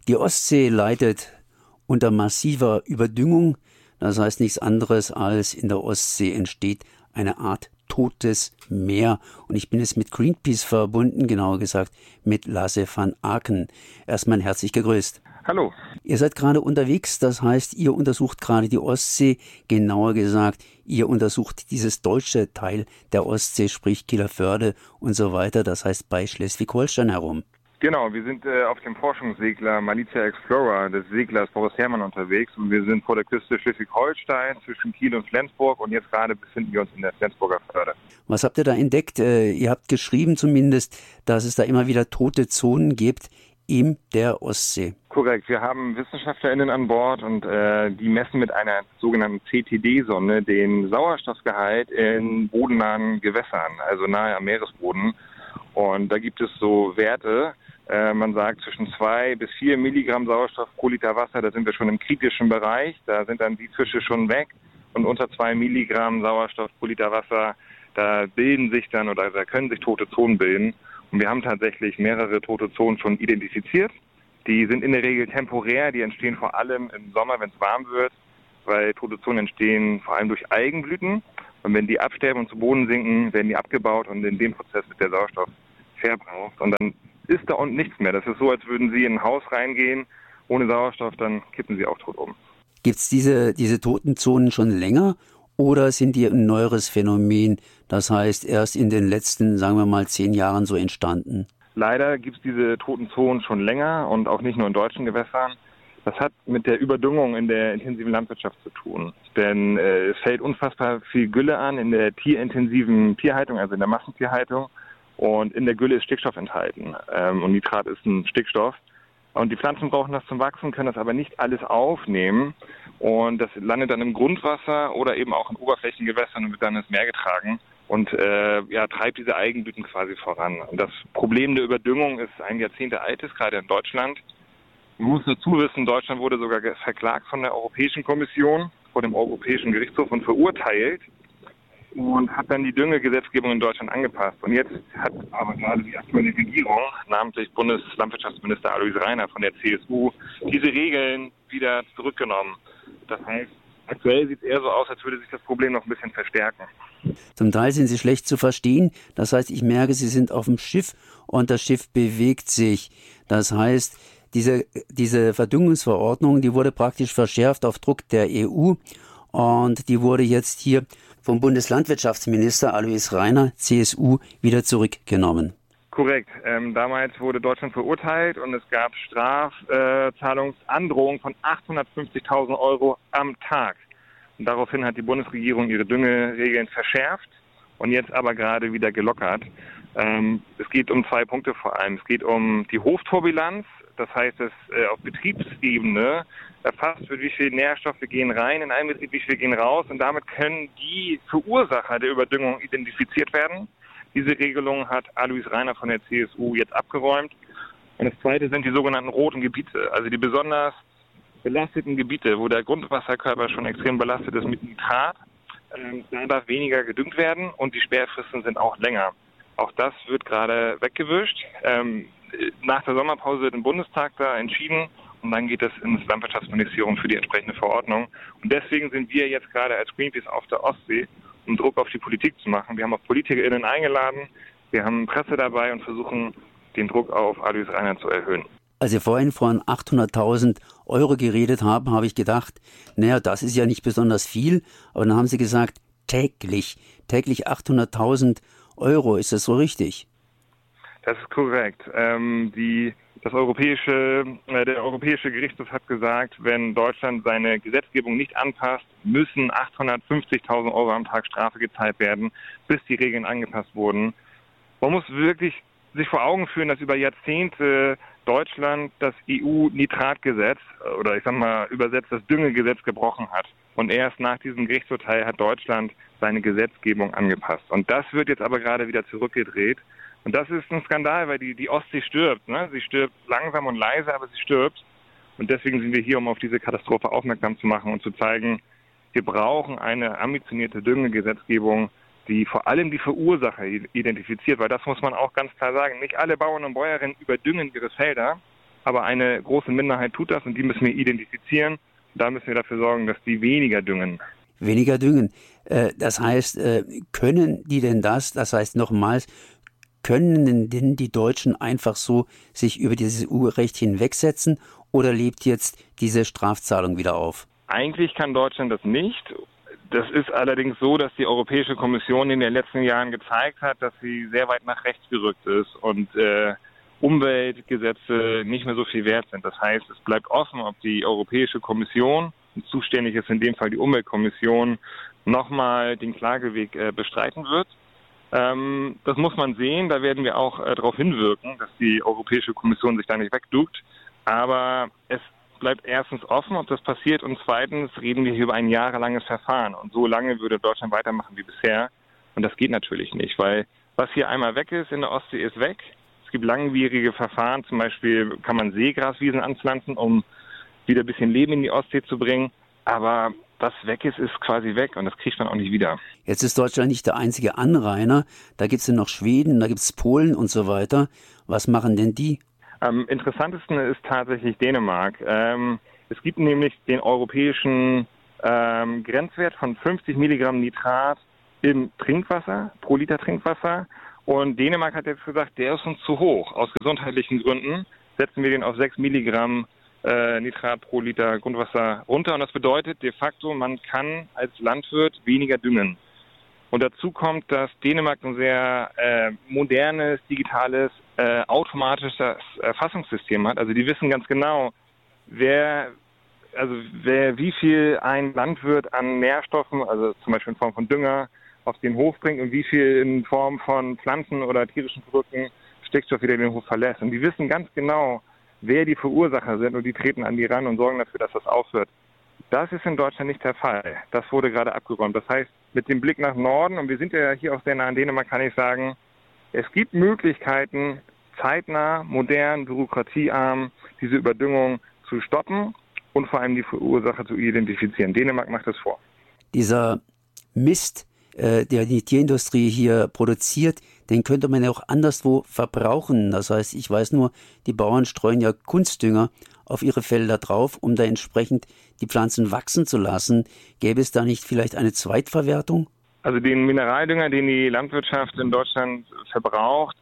Die Ostsee leidet unter massiver Überdüngung. Das heißt nichts anderes als in der Ostsee entsteht eine Art totes Meer. Und ich bin jetzt mit Greenpeace verbunden, genauer gesagt mit Lasse van Aken. Erstmal herzlich gegrüßt. Hallo. Ihr seid gerade unterwegs, das heißt, ihr untersucht gerade die Ostsee, genauer gesagt, ihr untersucht dieses deutsche Teil der Ostsee, sprich Kielerförde und so weiter, das heißt bei Schleswig-Holstein herum. Genau, wir sind auf dem Forschungssegler Malizia Explorer des Seglers Boris Herrmann unterwegs und wir sind vor der Küste Schleswig-Holstein zwischen Kiel und Flensburg und jetzt gerade befinden wir uns in der Flensburger Förde. Was habt ihr da entdeckt? Ihr habt geschrieben zumindest, dass es da immer wieder tote Zonen gibt in der Ostsee. Korrekt, wir haben WissenschaftlerInnen an Bord und die messen mit einer sogenannten CTD-Sonde den Sauerstoffgehalt in bodennahen Gewässern, also nahe am Meeresboden. Und da gibt es so Werte, man sagt zwischen 2 bis 4 Milligramm Sauerstoff pro Liter Wasser, da sind wir schon im kritischen Bereich, da sind dann die Fische schon weg. Und unter 2 Milligramm Sauerstoff pro Liter Wasser, da bilden sich dann oder da können sich tote Zonen bilden. Und wir haben tatsächlich mehrere tote Zonen schon identifiziert. Die sind in der Regel temporär, die entstehen vor allem im Sommer, wenn es warm wird, weil tote Zonen entstehen vor allem durch Algenblüten. Und wenn die absterben und zu Boden sinken, werden die abgebaut und in dem Prozess wird der Sauerstoff verbraucht. Und dann ist da unten nichts mehr. Das ist so, als würden Sie in ein Haus reingehen, ohne Sauerstoff, dann kippen Sie auch tot um. Gibt es diese toten Zonen schon länger oder sind die ein neueres Phänomen, das heißt erst in den letzten, sagen wir mal, 10 Jahren so entstanden? Leider gibt es diese toten Zonen schon länger und auch nicht nur in deutschen Gewässern. Das hat mit der Überdüngung in der intensiven Landwirtschaft zu tun. Denn es fällt unfassbar viel Gülle an in der tierintensiven Tierhaltung, also in der Massentierhaltung. Und in der Gülle ist Stickstoff enthalten. Und Nitrat ist ein Stickstoff. Und die Pflanzen brauchen das zum Wachsen, können das aber nicht alles aufnehmen. Und das landet dann im Grundwasser oder eben auch in Oberflächengewässern und wird dann ins Meer getragen. Und treibt diese Algenblüten quasi voran. Und das Problem der Überdüngung ist ein Jahrzehnte altes, gerade in Deutschland. Man muss dazu wissen, Deutschland wurde sogar verklagt von der Europäischen Kommission vor dem Europäischen Gerichtshof und verurteilt und hat dann die Düngegesetzgebung in Deutschland angepasst. Und jetzt hat aber gerade die aktuelle Regierung, namentlich Bundeslandwirtschaftsminister Alois Rainer von der CSU, diese Regeln wieder zurückgenommen. Das heißt, aktuell sieht es eher so aus, als würde sich das Problem noch ein bisschen verstärken. Zum Teil sind Sie schlecht zu verstehen. Das heißt, ich merke, Sie sind auf dem Schiff und das Schiff bewegt sich. Das heißt, diese Verdüngungsverordnung, die wurde praktisch verschärft auf Druck der EU und die wurde jetzt hier vom Bundeslandwirtschaftsminister Alois Rainer, CSU, wieder zurückgenommen. Korrekt. Damals wurde Deutschland verurteilt und es gab Strafzahlungsandrohungen von 850.000 Euro am Tag. Und daraufhin hat die Bundesregierung ihre Düngeregeln verschärft und jetzt aber gerade wieder gelockert. Es geht um 2 Punkte vor allem. Es geht um die Hoftorbilanz. Das heißt, dass auf Betriebsebene erfasst wird, wie viel Nährstoffe gehen rein in einen Betrieb, wie viel gehen raus. Und damit können die Verursacher der Überdüngung identifiziert werden. Diese Regelung hat Alois Rainer von der CSU jetzt abgeräumt. Und das Zweite sind die sogenannten roten Gebiete, also die besonders belasteten Gebiete, wo der Grundwasserkörper schon extrem belastet ist mit Nitrat. Da darf weniger gedüngt werden und die Sperrfristen sind auch länger. Auch das wird gerade weggewischt. Nach der Sommerpause wird im Bundestag da entschieden und dann geht es ins Landwirtschaftsministerium für die entsprechende Verordnung. Und deswegen sind wir jetzt gerade als Greenpeace auf der Ostsee, um Druck auf die Politik zu machen. Wir haben auch PolitikerInnen eingeladen, wir haben Presse dabei und versuchen, den Druck auf Alois Rainer zu erhöhen. Als Sie vorhin von 800.000 Euro geredet haben, habe ich gedacht, naja, das ist ja nicht besonders viel. Aber dann haben Sie gesagt, täglich 800.000 Euro. Ist das so richtig? Das ist korrekt. Der Europäische Gerichtshof hat gesagt, wenn Deutschland seine Gesetzgebung nicht anpasst, müssen 850.000 Euro am Tag Strafe gezahlt werden, bis die Regeln angepasst wurden. Man muss wirklich sich vor Augen führen, dass über Jahrzehnte Deutschland das EU-Nitratgesetz oder ich sag mal übersetzt das Düngegesetz gebrochen hat. Und erst nach diesem Gerichtsurteil hat Deutschland seine Gesetzgebung angepasst. Und das wird jetzt aber gerade wieder zurückgedreht. Und das ist ein Skandal, weil die Ostsee stirbt. Ne? Sie stirbt langsam und leise, aber sie stirbt. Und deswegen sind wir hier, um auf diese Katastrophe aufmerksam zu machen und zu zeigen, wir brauchen eine ambitionierte Düngegesetzgebung, die vor allem die Verursacher identifiziert, weil das muss man auch ganz klar sagen. Nicht alle Bauern und Bäuerinnen überdüngen ihre Felder, aber eine große Minderheit tut das und die müssen wir identifizieren. Da müssen wir dafür sorgen, dass die weniger düngen. Weniger düngen. Das heißt, können die denn das? Das heißt nochmals, können denn die Deutschen einfach so sich über dieses EU-Recht hinwegsetzen oder lebt jetzt diese Strafzahlung wieder auf? Eigentlich kann Deutschland das nicht. Das ist allerdings so, dass die Europäische Kommission in den letzten Jahren gezeigt hat, dass sie sehr weit nach rechts gerückt ist und Umweltgesetze nicht mehr so viel wert sind. Das heißt, es bleibt offen, ob die Europäische Kommission, und zuständig ist in dem Fall die Umweltkommission, nochmal den Klageweg bestreiten wird. Das muss man sehen, da werden wir auch darauf hinwirken, dass die Europäische Kommission sich da nicht wegduckt. Aber es bleibt erstens offen, ob das passiert, und zweitens reden wir hier über ein jahrelanges Verfahren. Und so lange würde Deutschland weitermachen wie bisher. Und das geht natürlich nicht, weil was hier einmal weg ist in der Ostsee, ist weg. Es gibt langwierige Verfahren, zum Beispiel kann man Seegraswiesen anpflanzen, um wieder ein bisschen Leben in die Ostsee zu bringen. Aber was weg ist, ist quasi weg und das kriegt man auch nicht wieder. Jetzt ist Deutschland nicht der einzige Anrainer. Da gibt es ja noch Schweden, da gibt es Polen und so weiter. Was machen denn die? Am interessantesten ist tatsächlich Dänemark. Es gibt nämlich den europäischen Grenzwert von 50 Milligramm Nitrat im Trinkwasser, pro Liter Trinkwasser. Und Dänemark hat jetzt gesagt, der ist uns zu hoch. Aus gesundheitlichen Gründen setzen wir den auf 6 Milligramm Nitrat pro Liter Grundwasser runter. Und das bedeutet de facto, man kann als Landwirt weniger düngen. Und dazu kommt, dass Dänemark ein sehr modernes, digitales, automatisches Erfassungssystem hat. Also die wissen ganz genau, wer wie viel ein Landwirt an Nährstoffen, also zum Beispiel in Form von Dünger, auf den Hof bringt und wie viel in Form von Pflanzen oder tierischen Produkten Stickstoff wieder den Hof verlässt. Und die wissen ganz genau, wer die Verursacher sind, und die treten an die ran und sorgen dafür, dass das aufhört. Das ist in Deutschland nicht der Fall. Das wurde gerade abgeräumt. Das heißt, mit dem Blick nach Norden, und wir sind ja hier auch sehr nah an Dänemark, kann ich sagen, es gibt Möglichkeiten, zeitnah, modern, bürokratiearm diese Überdüngung zu stoppen und vor allem die Verursacher zu identifizieren. Dänemark macht das vor. Dieser Mist, der die Tierindustrie hier produziert, den könnte man ja auch anderswo verbrauchen. Das heißt, ich weiß nur, die Bauern streuen ja Kunstdünger auf ihre Felder drauf, um da entsprechend die Pflanzen wachsen zu lassen. Gäbe es da nicht vielleicht eine Zweitverwertung? Also den Mineraldünger, den die Landwirtschaft in Deutschland verbraucht,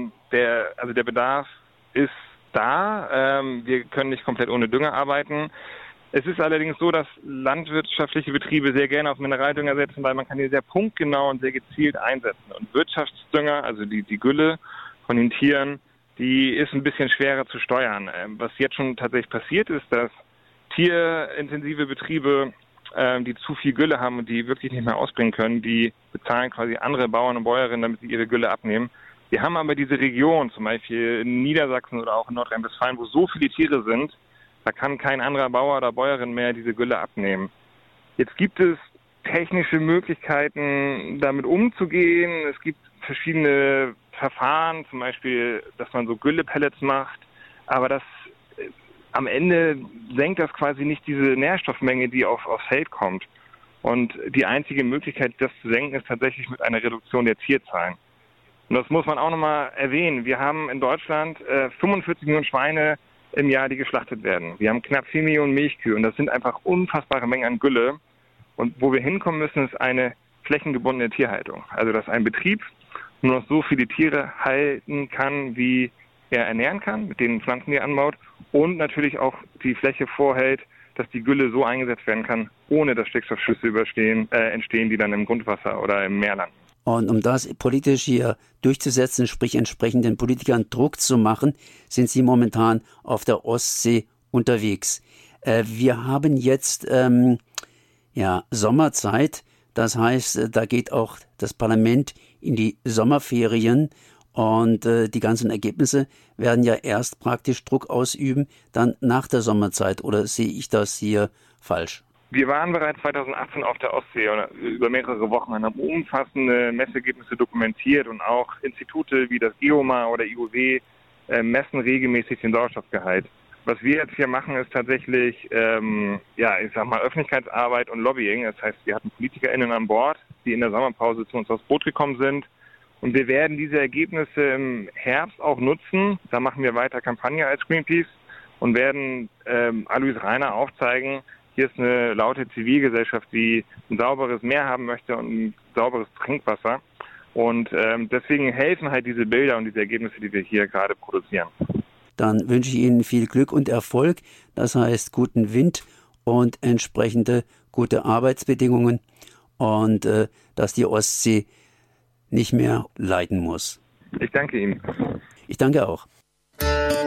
der Bedarf ist da. Wir können nicht komplett ohne Dünger arbeiten. Es ist allerdings so, dass landwirtschaftliche Betriebe sehr gerne auf Mineraldünger setzen, weil man kann die sehr punktgenau und sehr gezielt einsetzen. Und Wirtschaftsdünger, also die Gülle von den Tieren, die ist ein bisschen schwerer zu steuern. Was jetzt schon tatsächlich passiert ist, dass tierintensive Betriebe, die zu viel Gülle haben und die wirklich nicht mehr ausbringen können, die bezahlen quasi andere Bauern und Bäuerinnen, damit sie ihre Gülle abnehmen. Wir haben aber diese Region, zum Beispiel in Niedersachsen oder auch in Nordrhein-Westfalen, wo so viele Tiere sind, da kann kein anderer Bauer oder Bäuerin mehr diese Gülle abnehmen. Jetzt gibt es technische Möglichkeiten, damit umzugehen. Es gibt verschiedene Verfahren, zum Beispiel, dass man so Güllepellets macht. Aber am Ende senkt das quasi nicht diese Nährstoffmenge, die aufs Feld kommt. Und die einzige Möglichkeit, das zu senken, ist tatsächlich mit einer Reduktion der Tierzahlen. Und das muss man auch nochmal erwähnen. Wir haben in Deutschland 45 Millionen Schweine im Jahr, die geschlachtet werden. Wir haben knapp 4 Millionen Milchkühe und das sind einfach unfassbare Mengen an Gülle. Und wo wir hinkommen müssen, ist eine flächengebundene Tierhaltung. Also dass ein Betrieb nur noch so viele Tiere halten kann, wie er ernähren kann, mit den Pflanzen, die er anbaut, und natürlich auch die Fläche vorhält, dass die Gülle so eingesetzt werden kann, ohne dass Stickstoffschüsse entstehen, die dann im Grundwasser oder im Meer landen. Und um das politisch hier durchzusetzen, sprich entsprechend den Politikern Druck zu machen, sind Sie momentan auf der Ostsee unterwegs. Wir haben jetzt Sommerzeit, das heißt, da geht auch das Parlament in die Sommerferien und die ganzen Ergebnisse werden ja erst praktisch Druck ausüben, dann nach der Sommerzeit. Oder sehe ich das hier falsch? Wir waren bereits 2018 auf der Ostsee und über mehrere Wochen und haben umfassende Messergebnisse dokumentiert und auch Institute wie das GEOMA oder IUW messen regelmäßig den Sauerstoffgehalt. Was wir jetzt hier machen, ist tatsächlich, Öffentlichkeitsarbeit und Lobbying. Das heißt, wir hatten PolitikerInnen an Bord, die in der Sommerpause zu uns aufs Boot gekommen sind. Und wir werden diese Ergebnisse im Herbst auch nutzen. Da machen wir weiter Kampagne als Greenpeace, und werden Alois Rainer aufzeigen, hier ist eine laute Zivilgesellschaft, die ein sauberes Meer haben möchte und ein sauberes Trinkwasser. Und deswegen helfen halt diese Bilder und diese Ergebnisse, die wir hier gerade produzieren. Dann wünsche ich Ihnen viel Glück und Erfolg, das heißt guten Wind und entsprechende gute Arbeitsbedingungen und dass die Ostsee nicht mehr leiden muss. Ich danke Ihnen. Ich danke auch.